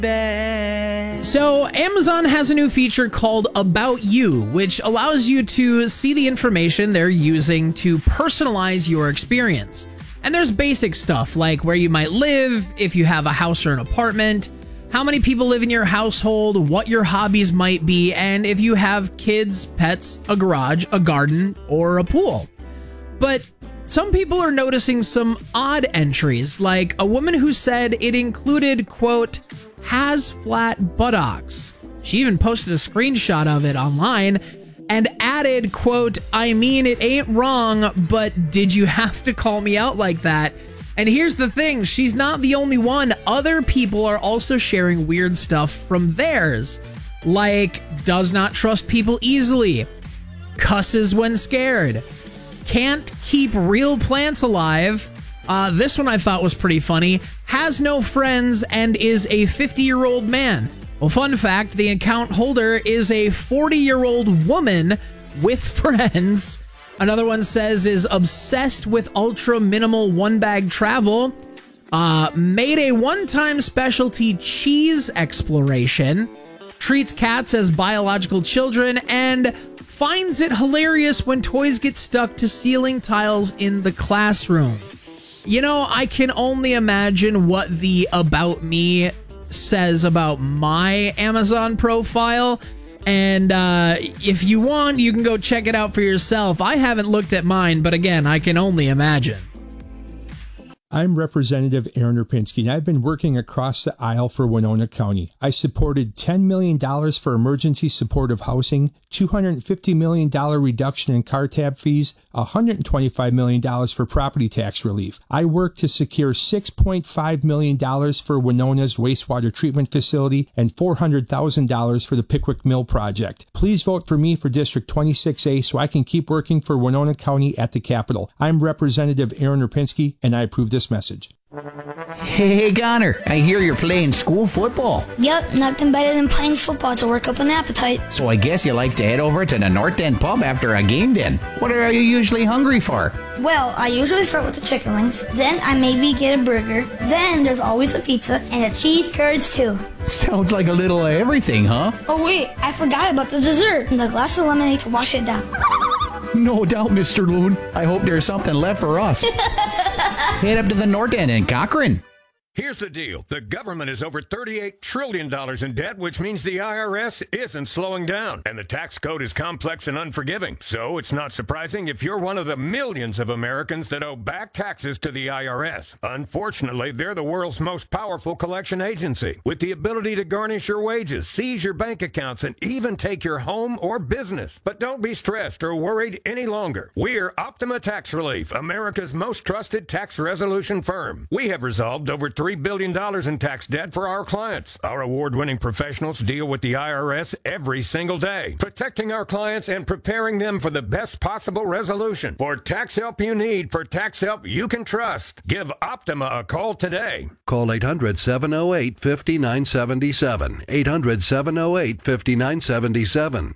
So Amazon has a new feature called About You, which allows you to see the information they're using to personalize your experience. And there's basic stuff like where you might live, if you have a house or an apartment, how many people live in your household, what your hobbies might be, and if you have kids, pets, a garage, a garden, or a pool. But some people are noticing some odd entries, like a woman who said it included, quote, has flat buttocks. She even posted a screenshot of it online and added, quote, I mean, it ain't wrong, but did you have to call me out like that? And here's the thing, she's not the only one. Other people are also sharing weird stuff from theirs, like does not trust people easily, cusses when scared, can't keep real plants alive. This one I thought was pretty funny. Has no friends and is a 50-year-old man. Well, fun fact, the account holder is a 40-year-old woman with friends. Another one says is obsessed with ultra minimal one-bag travel. Made a one-time specialty cheese exploration. Treats cats as biological children and finds it hilarious when toys get stuck to ceiling tiles in the classroom. You know, I can only imagine what the About Me says about my Amazon profile. And if you want, you can go check it out for yourself. I haven't looked at mine, but again, I can only imagine. I'm Representative Aaron Rapinski, and I've been working across the aisle for Winona County. I supported $10 million for emergency supportive housing, $250 million reduction in car tab fees, $125 million for property tax relief. I worked to secure $6.5 million for Winona's wastewater treatment facility and $400,000 for the Pickwick Mill project. Please vote for me for District 26A so I can keep working for Winona County at the Capitol. I'm Representative Aaron Rapinski, and I approve this message. Hey, Connor, I hear you're playing school football. Yep, nothing better than playing football to work up an appetite. So I guess you like to head over to the North End pub after a game then. What are you usually hungry for? Well, I usually start with the chicken wings, then I maybe get a burger, then there's always a pizza, and a cheese curds too. Sounds like a little of everything, huh? Oh wait, I forgot about the dessert, and the glass of lemonade to wash it down. No doubt, Mr. Loon. I hope there's something left for us. Head up to the North End in Cochrane. Here's the deal. The government is over $38 trillion in debt, which means the IRS isn't slowing down. And the tax code is complex and unforgiving. So it's not surprising if you're one of the millions of Americans that owe back taxes to the IRS. Unfortunately, they're the world's most powerful collection agency, with the ability to garnish your wages, seize your bank accounts, and even take your home or business. But don't be stressed or worried any longer. We're Optima Tax Relief, America's most trusted tax resolution firm. We have resolved over $3 billion in tax debt for our clients. Our award-winning professionals deal with the IRS every single day, protecting our clients and preparing them for the best possible resolution. For tax help you need, for tax help you can trust, give Optima a call today. Call 800-708-5977. 800-708-5977.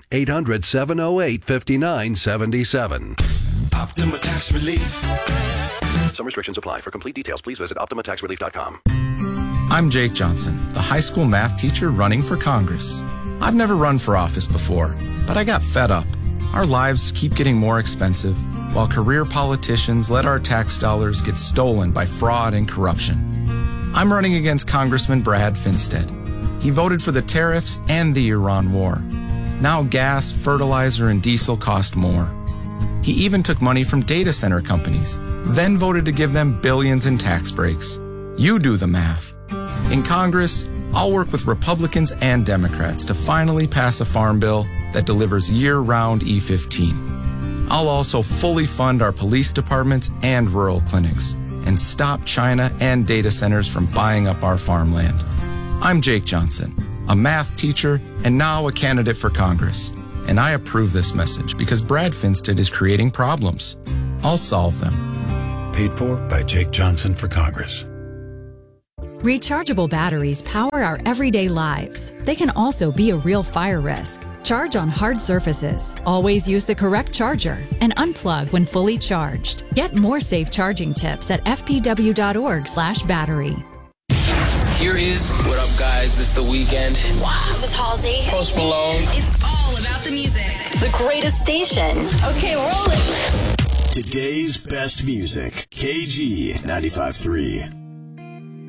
800-708-5977. Optima Tax Relief. Some restrictions apply. For complete details, please visit OptimaTaxRelief.com. I'm Jake Johnson, the high school math teacher running for Congress. I've never run for office before, but I got fed up. Our lives keep getting more expensive, while career politicians let our tax dollars get stolen by fraud and corruption. I'm running against Congressman Brad Finstead. He voted for the tariffs and the Iran war. Now gas, fertilizer, and diesel cost more. He even took money from data center companies, then voted to give them billions in tax breaks. You do the math. In Congress, I'll work with Republicans and Democrats to finally pass a farm bill that delivers year-round E15. I'll also fully fund our police departments and rural clinics and stop China and data centers from buying up our farmland. I'm Jake Johnson, a math teacher and now a candidate for Congress. And I approve this message because Brad Finstead is creating problems. I'll solve them. Paid for by Jake Johnson for Congress. Rechargeable batteries power our everyday lives. They can also be a real fire risk. Charge on hard surfaces. Always use the correct charger and unplug when fully charged. Get more safe charging tips at fpw.org/battery. Here is What Up, Guys? This is The Weeknd. Wow. This is Halsey. Post Malone. It's all about the music. The greatest station. Okay, roll it. Today's best music. KG 95.3.